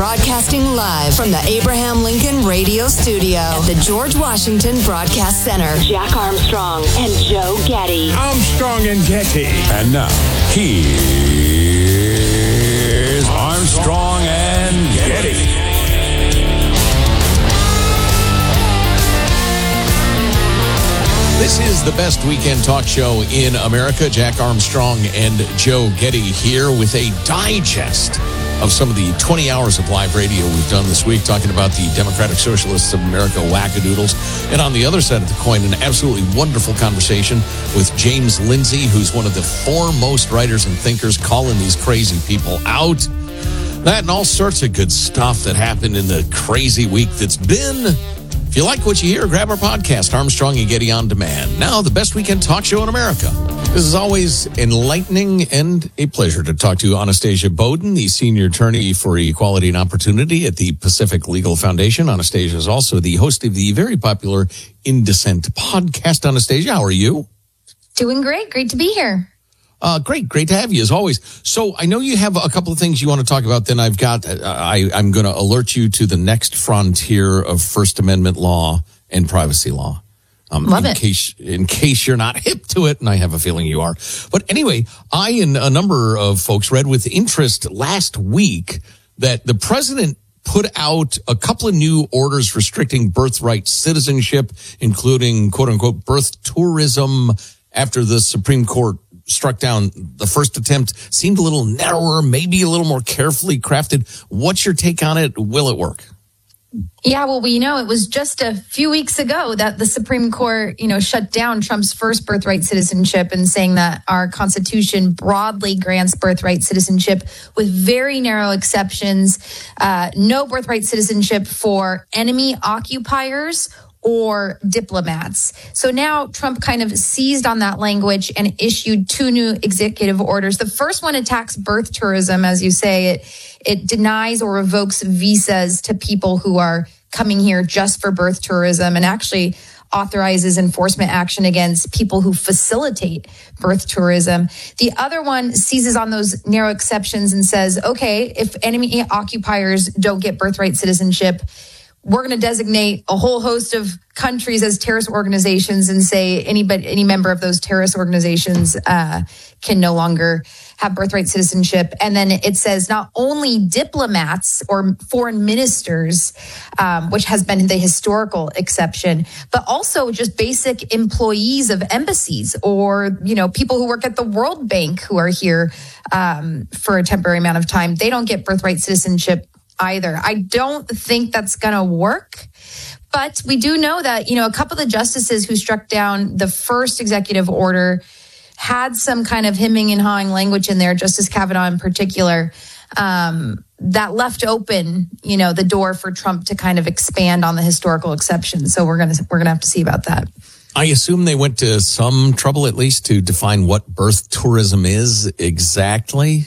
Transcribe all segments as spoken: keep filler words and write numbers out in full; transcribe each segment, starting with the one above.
broadcasting live from the Abraham Lincoln Radio Studio at the George Washington Broadcast Center. Jack Armstrong and Joe Getty. Armstrong and Getty. And now, here's Armstrong and Getty. This is the best weekend talk show in America. Jack Armstrong and Joe Getty here with a digest of some of the twenty hours of live radio we've done this week, talking about the Democratic Socialists of America wackadoodles. And on the other side of the coin, an absolutely wonderful conversation with James Lindsay, who's one of the foremost writers and thinkers calling these crazy people out. That and all sorts of good stuff that happened in the crazy week that's been. If you like what you hear, grab our podcast, Armstrong and Getty On Demand. Now, the best weekend talk show in America. This is always enlightening and a pleasure to talk to Anastasia Bowden, the senior attorney for equality and opportunity at the Pacific Legal Foundation. Anastasia is also the host of the very popular In Dissent podcast. Anastasia, how are you? Doing great. Great to be here. Uh, great. Great to have you, as always. So I know you have a couple of things you want to talk about. Then I've got, uh, I, I'm going to alert you to the next frontier of First Amendment law and privacy law. Um, Love in it. Case, in case you're not hip to it, and I have a feeling you are. But anyway, I and a number of folks read with interest last week that the president put out a couple of new orders restricting birthright citizenship, including, quote unquote, birth tourism, after the Supreme Court struck down the first attempt. Seemed a little narrower, maybe a little more carefully crafted. What's your take on it? Will it work? Yeah, well, we know it was just a few weeks ago that the Supreme Court, you know, shut down Trump's first birthright citizenship and saying that our Constitution broadly grants birthright citizenship with very narrow exceptions. Uh, no birthright citizenship for enemy occupiers or diplomats. So now Trump kind of seized on that language and issued two new executive orders. The first one attacks birth tourism, as you say. It it denies or revokes visas to people who are coming here just for birth tourism, and actually authorizes enforcement action against people who facilitate birth tourism. The other one seizes on those narrow exceptions and says, okay, if enemy occupiers don't get birthright citizenship, we're going to designate a whole host of countries as terrorist organizations and say anybody, any member of those terrorist organizations uh, can no longer have birthright citizenship. And then it says not only diplomats or foreign ministers, um, which has been the historical exception, but also just basic employees of embassies or, you know, people who work at the World Bank who are here um, for a temporary amount of time. They don't get birthright citizenship either. I don't think that's going to work. But we do know that, you know, a couple of the justices who struck down the first executive order had some kind of hemming and hawing language in there, Justice Kavanaugh in particular, um, that left open, you know, the door for Trump to kind of expand on the historical exceptions. So we're going to we're going to have to see about that. I assume they went to some trouble, at least, to define what birth tourism is exactly.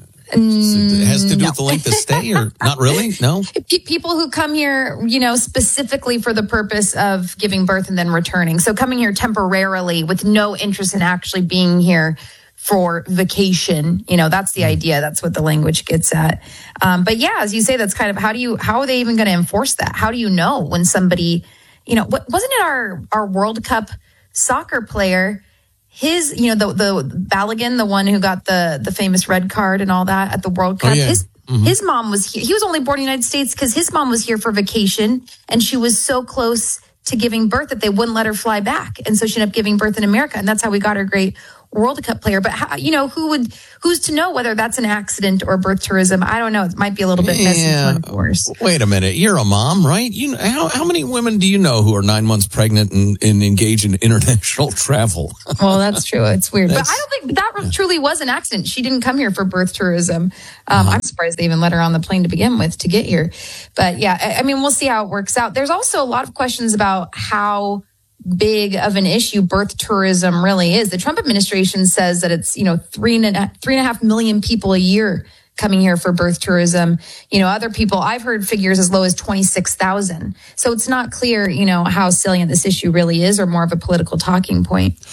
It has to do no. with the length of stay, or not really? No? People who come here, you know, specifically for the purpose of giving birth and then returning. So coming here temporarily with no interest in actually being here for vacation. You know, that's the idea. That's what the language gets at. Um, but yeah, as you say, that's kind of, how do you, how are they even going to enforce that? How do you know when somebody, you know, what, wasn't it our, our World Cup soccer player? His, you know, the the Balogun, the one who got the the famous red card and all that at the World Cup. Oh, yeah. His mm-hmm. his mom was here. He was only born in the United States because his mom was here for vacation, and she was so close to giving birth that they wouldn't let her fly back, and so she ended up giving birth in America, and that's how we got her great World Cup player. But how, you know, who would who's to know whether that's an accident or birth tourism? I don't know. It might be a little bit messy yeah. to enforce. Wait a minute. You're a mom, right? You know, how how many women do you know who are nine months pregnant and, and engage in international travel? Well, that's true. It's weird. That's, but I don't think that yeah. truly was an accident. She didn't come here for birth tourism. Um, uh-huh. I'm surprised they even let her on the plane to begin with to get here. But yeah, I, I mean, we'll see how it works out. There's also a lot of questions about how big of an issue birth tourism really is. The Trump administration says that it's, you know, three and a, three and a half million people a year coming here for birth tourism. You know, other people, I've heard figures as low as twenty-six thousand. So it's not clear, you know, how salient this issue really is, or more of a political talking point.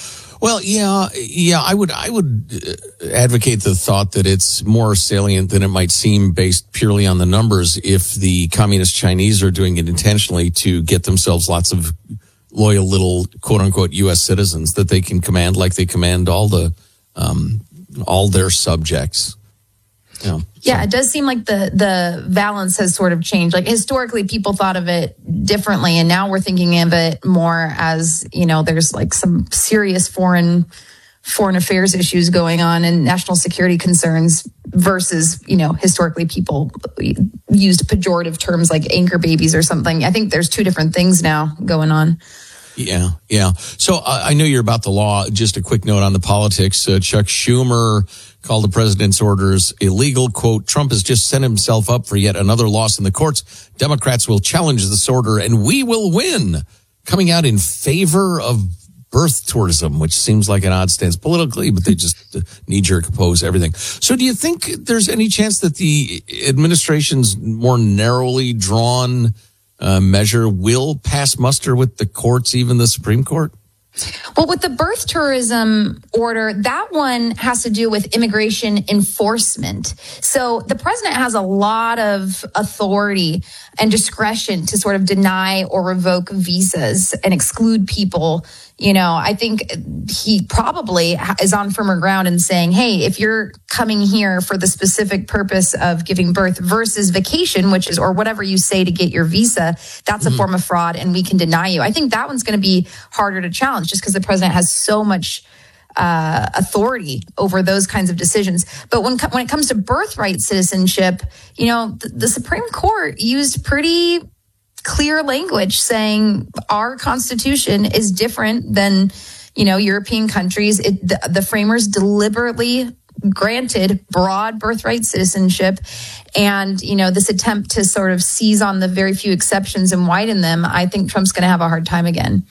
Well, yeah, yeah, I would, I would advocate the thought that it's more salient than it might seem based purely on the numbers if the communist Chinese are doing it intentionally to get themselves lots of loyal little quote unquote U S citizens that they can command like they command all the, um, all their subjects. You know, yeah, so. It does seem like the the balance has sort of changed. Like historically, people thought of it differently, and now we're thinking of it more as, you know, there's like some serious foreign foreign affairs issues going on and national security concerns versus, you know, historically people used pejorative terms like anchor babies or something. I think there's two different things now going on. Yeah, yeah. So uh, I know you're about the law. Just a quick note on the politics. Uh, Chuck Schumer called the president's orders illegal. Quote, Trump has just set himself up for yet another loss in the courts. Democrats will challenge this order and we will win. Coming out in favor of birth tourism, which seems like an odd stance politically, but they just uh, knee-jerk oppose everything. So do you think there's any chance that the administration's more narrowly drawn uh, measure will pass muster with the courts, even the Supreme Court? Well, with the birth tourism order, that one has to do with immigration enforcement. So the president has a lot of authority and discretion to sort of deny or revoke visas and exclude people. You know, I think he probably is on firmer ground and saying, hey, if you're coming here for the specific purpose of giving birth versus vacation, which is, or whatever you say to get your visa, that's mm-hmm. a form of fraud and we can deny you. I think that one's going to be harder to challenge just because the president has so much uh, authority over those kinds of decisions. But when, when it comes to birthright citizenship, you know, the, the Supreme Court used pretty clear language saying our Constitution is different than, you know, European countries. It, the, the framers deliberately granted broad birthright citizenship. And, you know, this attempt to sort of seize on the very few exceptions and widen them, I think Trump's going to have a hard time again.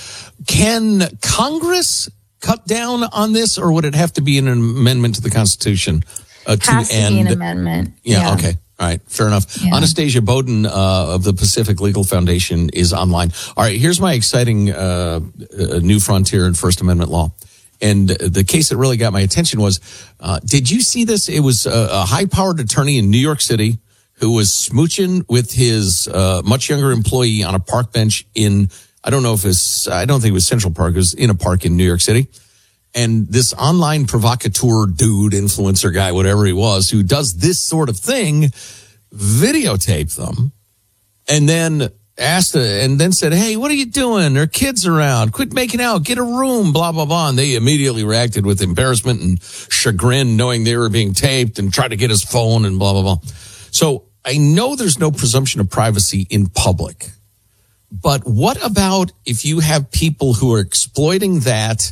Can Congress cut down on this, or would it have to be an amendment to the Constitution? Uh, to Has to end? be an amendment. Yeah, yeah. okay. All right, fair enough. Yeah. Anastasia Bowden uh, of the Pacific Legal Foundation is online. All right, here's my exciting uh, uh, new frontier in First Amendment law. And the case that really got my attention was, uh, did you see this? It was a, a high-powered attorney in New York City who was smooching with his uh, much younger employee on a park bench in, I don't know if it's, I don't think it was Central Park, it was in a park in New York City. And this online provocateur dude, influencer guy, whatever he was, who does this sort of thing, videotaped them and then asked, uh, and then said, hey, what are you doing? There are kids around. Quit making out. Get a room, blah, blah, blah. And they immediately reacted with embarrassment and chagrin, knowing they were being taped, and tried to get his phone and blah, blah, blah. So I know there's no presumption of privacy in public. But what about if you have people who are exploiting that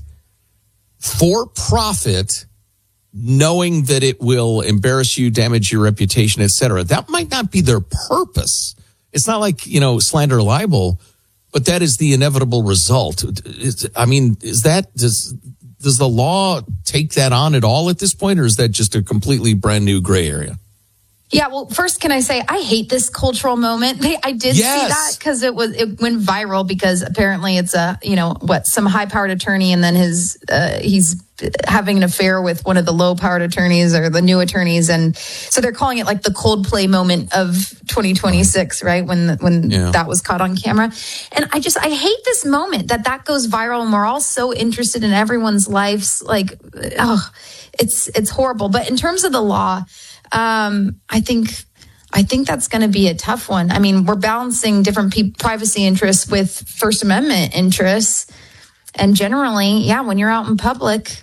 for profit, knowing that it will embarrass you, damage your reputation, et cetera? That might not be their purpose. It's not like, you know, slander or libel, but that is the inevitable result. Is, I mean, is that, does, does the law take that on at all at this point, or is that just a completely brand new gray area? Yeah, well, first, can I say I hate this cultural moment? They, I did yes. see that because it was it went viral because apparently it's a, you know, what, some high-powered attorney, and then his uh, he's having an affair with one of the low-powered attorneys or the new attorneys, and so they're calling it like the Coldplay moment of twenty twenty-six, right? When when yeah. that was caught on camera, and I just I hate this moment that that goes viral, and we're all so interested in everyone's lives, like, oh, it's it's horrible. But in terms of the law, Um, I think, I think that's going to be a tough one. I mean, we're balancing different pe- privacy interests with First Amendment interests. And generally, yeah, when you're out in public,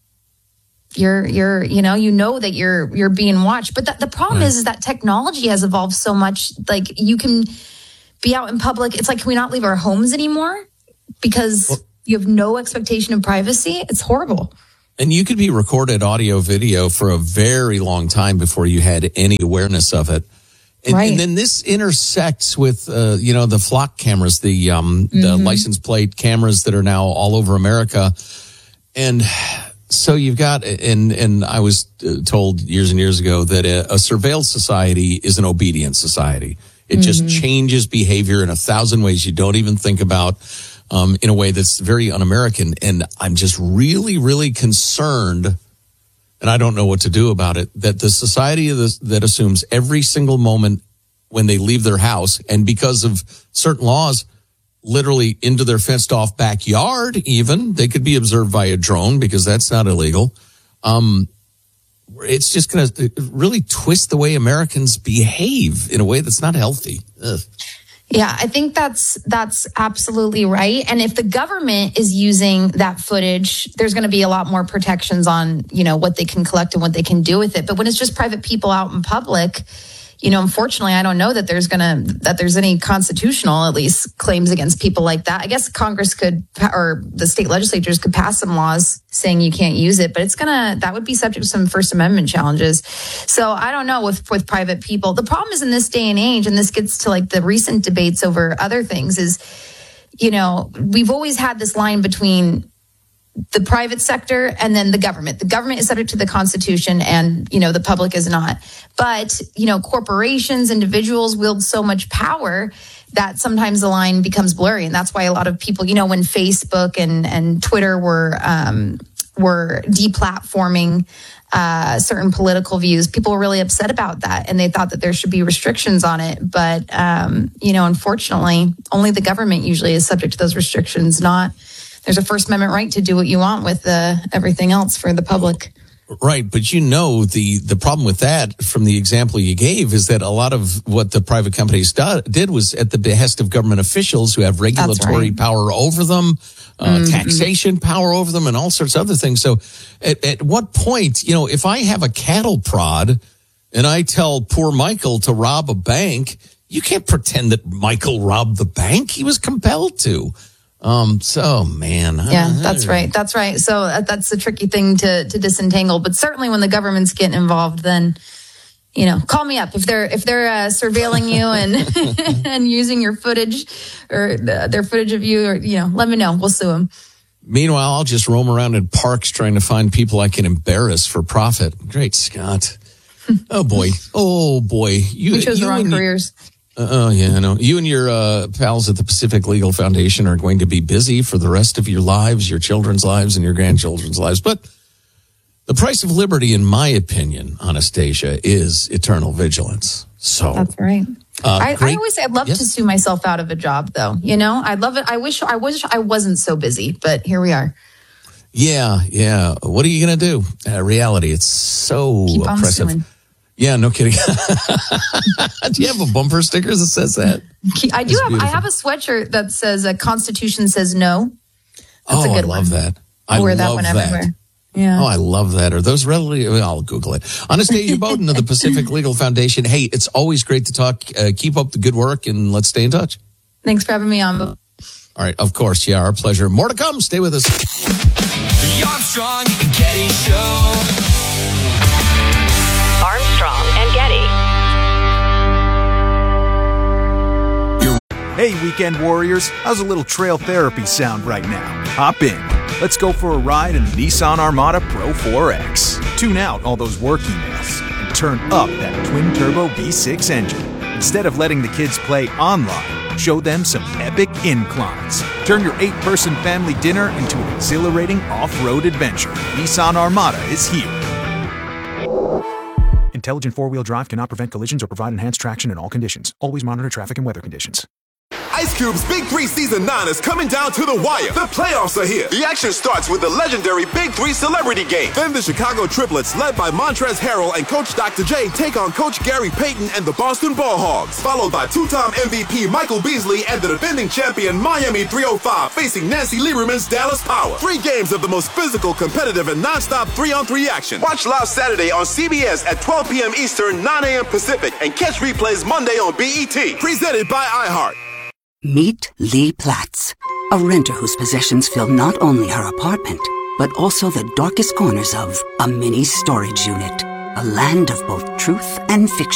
you're, you're, you know, you know that you're, you're being watched. But th- the problem right. is, is that technology has evolved so much. Like, you can be out in public. It's like, can we not leave our homes anymore? Because well, you have no expectation of privacy. It's horrible. And you could be recorded audio, video for a very long time before you had any awareness of it. And, right. and then this intersects with, uh, you know, the flock cameras, the um, mm-hmm. the license plate cameras that are now all over America. And so you've got, and and I was told years and years ago that a, a surveilled society is an obedient society. It mm-hmm. just changes behavior in a thousand ways you don't even think about. um, in a way that's very un-American. And I'm just really, really concerned, and I don't know what to do about it, that the society of this, that assumes every single moment when they leave their house, and because of certain laws, literally into their fenced-off backyard even, they could be observed by a drone because that's not illegal. Um, it's just going to really twist the way Americans behave in a way that's not healthy. Ugh. Yeah, I think that's that's absolutely right. And if the government is using that footage, there's going to be a lot more protections on, you know, what they can collect and what they can do with it. But when it's just private people out in public, you know, unfortunately, I don't know that there's going to, that there's any constitutional, at least, claims against people like that. I guess Congress could, or the state legislatures could pass some laws saying you can't use it, but it's going to, that would be subject to some First Amendment challenges. So I don't know with, with private people. The problem is in this day and age, and this gets to like the recent debates over other things, is, you know, we've always had this line between the private sector and then the government. The government is subject to the Constitution and, you know, the public is not. But, you know, corporations, individuals wield so much power that sometimes the line becomes blurry. And that's why a lot of people, you know, when Facebook and, and Twitter were, um, were deplatforming uh, certain political views, people were really upset about that. And they thought that there should be restrictions on it. But, um, you know, unfortunately, only the government usually is subject to those restrictions, not there's a First Amendment right to do what you want with uh, everything else for the public. Right. But, you know, the, the problem with that from the example you gave is that a lot of what the private companies do, did was at the behest of government officials who have regulatory right. power over them, uh, mm-hmm. taxation power over them, and all sorts of other things. So at, at what point, you know, if I have a cattle prod and I tell poor Michael to rob a bank, you can't pretend that Michael robbed the bank. He was compelled to. Um, so man. Yeah, that's right. That's right. So that's the tricky thing to, to disentangle. But certainly when the government's getting involved, then, you know, call me up if they're, if they're uh, surveilling you and, and using your footage or the, their footage of you, or, you know, let me know. We'll sue them. Meanwhile, I'll just roam around in parks trying to find people I can embarrass for profit. Great Scott. Oh boy. Oh boy. You, we chose you the wrong careers. You, Oh, uh, yeah, I know. You and your uh, pals at the Pacific Legal Foundation are going to be busy for the rest of your lives, your children's lives, and your grandchildren's lives. But the price of liberty, in my opinion, Anastasia, is eternal vigilance. So that's right. Uh, I, I always say I'd love yes. to sue myself out of a job, though. You know, I'd love it. I wish I wish I wasn't so busy, but here we are. Yeah, yeah. What are you going to do? Uh, reality, it's so Keep on oppressive. Suing. Yeah, no kidding. Do you have a bumper sticker that says that? I do have. I have a sweatshirt that says "A Constitution says no." That's oh, a good I love one. that. I, I wear love that one that. everywhere. Yeah. Oh, I love that. Are those readily? I'll Google it. Anastasia Bowden of the Pacific Legal Foundation. Hey, it's always great to talk. Uh, keep up the good work, and let's stay in touch. Thanks for having me on. All right, of course. Yeah, our pleasure. More to come. Stay with us. The Armstrong and Getty Show. Armstrong and Getty. Hey, weekend warriors, how's a little trail therapy sound right now? Hop in. Let's go for a ride in the Nissan Armada Pro four X. Tune out all those work emails and turn up that twin-turbo V six engine. Instead of letting the kids play online, show them some epic inclines. Turn your eight-person family dinner into an exhilarating off-road adventure. Nissan Armada is here. Intelligent four-wheel drive cannot prevent collisions or provide enhanced traction in all conditions. Always monitor traffic and weather conditions. Ice Cube's Big Three Season nine is coming down to the wire. The playoffs are here. The action starts with the legendary Big Three Celebrity Game. Then the Chicago Triplets, led by Montrezl Harrell and Coach Doctor J, take on Coach Gary Payton and the Boston Ball Hogs. Followed by two-time M V P Michael Beasley and the defending champion Miami three oh five facing Nancy Lieberman's Dallas Power. Three games of the most physical, competitive, and non-stop three-on-three action. Watch live Saturday on C B S at twelve p.m. Eastern, nine a.m. Pacific, and catch replays Monday on B E T. Presented by iHeart. Meet Lee Platts, a renter whose possessions fill not only her apartment, but also the darkest corners of a mini storage unit, a land of both truth and fiction.